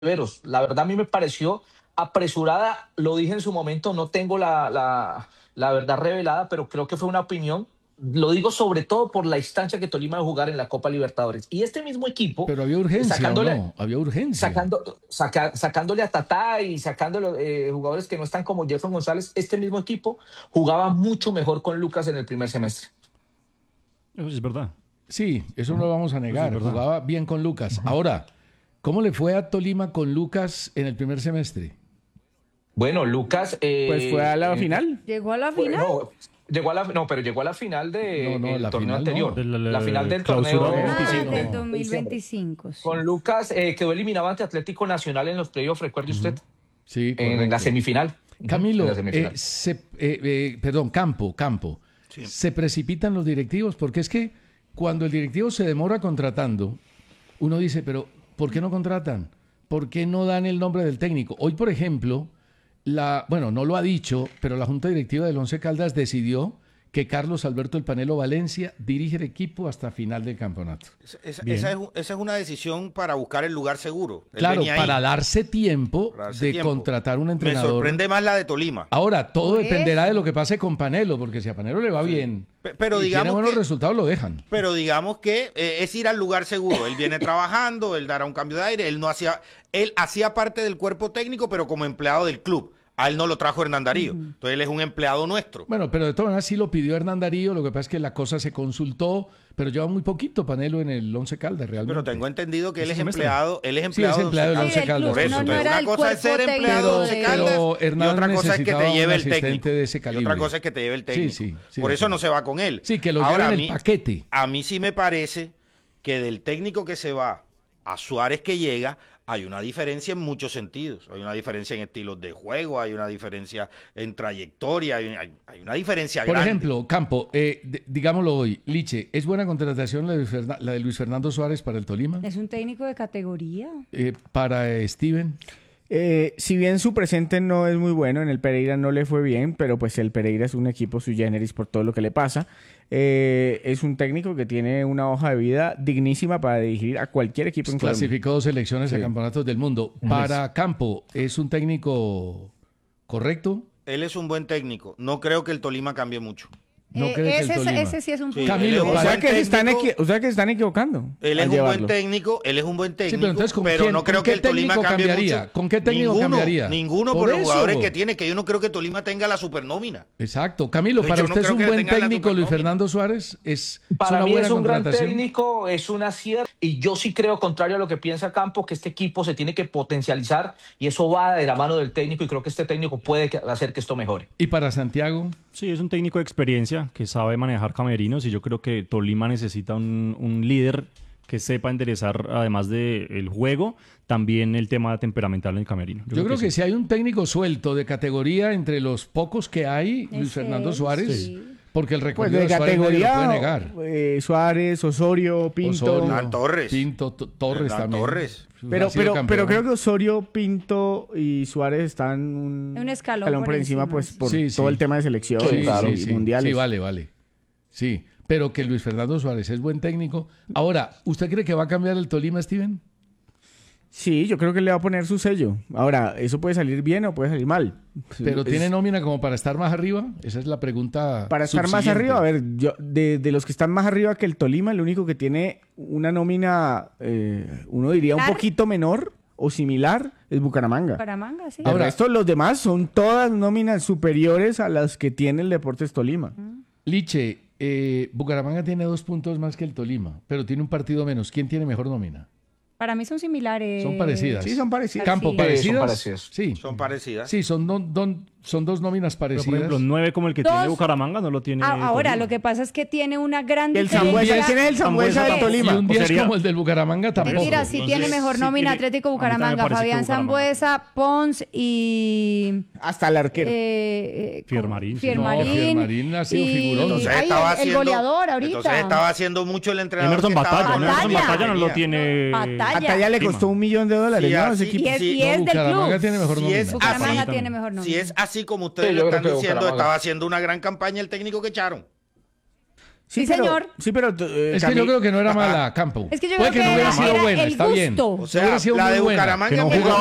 Veros. La verdad a mí me pareció apresurada, lo dije en su momento, no tengo la verdad revelada, pero creo que fue una opinión. Lo digo sobre todo por la instancia que Tolima va a jugar en la Copa Libertadores. Y este mismo equipo, Pero había urgencia, ¿o sacándole, no? Había urgencia. sacándole a Tatá y sacándole jugadores que no están como Jefferson González, este mismo equipo jugaba mucho mejor con Lucas en el primer semestre. Eso sí es verdad. Sí, eso no lo vamos a negar. Jugaba bien con Lucas. Ahora, ¿cómo le fue a Tolima con Lucas en el primer semestre? Bueno, Lucas... Pues fue a la final. ¿Llegó a la final? Pero llegó a la final del la torneo final no. anterior. La final del Clausura torneo 25. Del 2025. Sí. con Lucas quedó eliminado ante Atlético Nacional en los playoffs, recuerde usted, Sí, en la correcto. semifinal. Camilo, En la semifinal. perdón, Campo. Sí. ¿Se precipitan los directivos? Porque es que cuando el directivo se demora contratando, uno dice, pero ¿por qué no contratan? ¿Por qué no dan el nombre del técnico? Hoy, por ejemplo, bueno, no lo ha dicho, pero la Junta Directiva del Once Caldas decidió que Carlos Alberto El Panelo Valencia dirige el equipo hasta final del campeonato. Esa es una decisión para buscar el lugar seguro. Él Claro, venía ahí. para darse tiempo de contratar un Me entrenador. sorprende más la de Tolima. Ahora, todo Por dependerá eso. de lo que pase con Panelo, porque si a Panelo le va bien Pero y digamos tiene buenos que- resultados, lo dejan. Pero digamos que es ir al lugar seguro. Él viene trabajando, él dará un cambio de aire, él hacía parte del cuerpo técnico, pero como empleado del club. A él no lo trajo Hernán Darío. Entonces él es un empleado nuestro. Bueno, pero de todas maneras sí lo pidió Hernán Darío, lo que pasa es que la cosa se consultó, pero lleva muy poquito Panelo en el Once Caldas realmente. Pero tengo entendido que él es semestre. empleado. Sí, es empleado del de Once del Caldas. club, Por eso, no entonces, era una el cosa es ser cuerpo empleado técnico de Once de- Caldas Pero y Hernán otra cosa es que necesitaba te un lleve el asistente técnico. de ese Y calibre. otra cosa es que te lleve el técnico. Sí, Por de eso acuerdo. no se va con él. Sí, que lo Ahora, lleve en el paquete. A mí sí me parece que del técnico que se va a Suárez que llega, hay una diferencia en muchos sentidos. Hay una diferencia en estilos de juego, hay una diferencia en trayectoria, hay una diferencia Por grande. ejemplo, Campo, digámoslo hoy, Liche, ¿es buena contratación la de Luis Fernando Suárez para el Tolima? Es un técnico de categoría. Para Steven. Si bien su presente no es muy bueno, en el Pereira no le fue bien, pero pues el Pereira es un equipo sui generis por todo lo que le pasa. Es un técnico que tiene una hoja de vida dignísima para dirigir a cualquier equipo en Colombia. Clasificó 2 selecciones a Sí. campeonatos del mundo. Para Campo, ¿es un técnico correcto? Él es un buen técnico. No creo que el Tolima cambie mucho. ¿No cree que el Tolima? Ese sí es un Sí, punto. Camilo, él es un O sea buen que técnico. se están equivocando. Él al es un llevarlo. buen técnico, Sí, pero entonces, ¿con quién? no creo ¿Con que qué el Tolima técnico cambie cambiaría? mucho. ¿Con qué técnico Ninguno, cambiaría? Ninguno Por por los eso. jugadores que tiene, que yo no creo que Tolima tenga la supernómina. Exacto. Camilo, Yo ¿para no usted es creo un que buen tenga la técnico Luis supernómina. Fernando Suárez? ¿Es Para una mí buena es un gran contratación? técnico, es un acierto. Y yo sí creo, contrario a lo que piensa Campo, que este equipo se tiene que potencializar y eso va de la mano del técnico y creo que este técnico puede hacer que esto mejore. ¿Y para Santiago? Sí, es un técnico de experiencia que sabe manejar camerinos y yo creo que Tolima necesita un líder que sepa enderezar, además del juego, también el tema temperamental en el camerino. Yo creo que si hay un técnico suelto de categoría entre los pocos que hay, Luis Ese Fernando es, Suárez, sí. porque el Pues recorrido de de Suárez nadie lo categoría, puede negar. Suárez, Osorio, Pinto. Osorio, Hernán Torres. Pinto, Torres Hernán también. Torres. Pero, Ha sido pero campeón. creo que Osorio, Pinto y Suárez están un escalón por encima, encima, pues sí. por Sí, todo sí. el tema de selección Sí, y sí, sí. mundiales. Sí, vale. Sí, pero que Luis Fernando Suárez es buen técnico. Ahora, ¿usted cree que va a cambiar el Tolima, Steven? Sí, yo creo que le va a poner su sello. Ahora, eso puede salir bien o puede salir mal. ¿Pero Es- tiene nómina como para estar más arriba? Esa es la pregunta. Para estar más subsiguiente. arriba, a ver, yo de los que están más arriba que el Tolima, el único que tiene una nómina, uno diría un Claro. poquito menor o similar, es Bucaramanga. Bucaramanga, sí. Ahora, los demás son todas nóminas superiores a las que tiene el Deportes Tolima. Liche, Bucaramanga tiene 2 puntos más que el Tolima, pero tiene un partido menos. ¿Quién tiene mejor nómina? Para mí son similares. Son parecidas. Sí, son parecidas. Campo, Sí. parecidas. Son parecidas. Sí, Son parecidas. sí, son dos nóminas Pero, parecidas. por ejemplo, 9 como el que Dos. tiene Bucaramanga no lo tiene. Ahora, Tolima. lo que pasa es que tiene una gran El diferencia. Sambuesa, ¿quién es el Sambuesa del Sambuesa y Tolima? un 10 sería- como el del Bucaramanga tampoco. Mentira, sí Entonces, tiene mejor sí nómina tiene- Atlético a mí también me Bucaramanga, parece que Fabián Bucaramanga. Sambuesa, Pons y Hasta el arquero. Fiermarín, sí. Fiermarín. No, Fiermarín ha sido y- figurón. Entonces ay, estaba el haciendo, goleador ahorita. Entonces estaba haciendo mucho el entrenador. Emerson que estaba Batalla, con Emerson Batalla. Batalla no lo tiene. Batalla. Hasta ya le Lima. costó $1 millón, Sí, ¿no? así- Ese equipo. Y es, Sí, y es No, del Bucaramanga club. tiene mejor Si nómina. es Bucaramanga así, tiene mejor nómina. Si es así como ustedes Sí, lo yo están creo que diciendo, Bucaramanga. estaba haciendo una gran campaña el técnico que echaron. Sí, señor. Sí, pero Es que yo creo que no era mala, Campo. Es que yo Puede creo que no que hubiera sido era buena, el está bien. gusto. O sea, Hubiera sido la muy de buena. Bucaramanga Que no es mejor. jugaba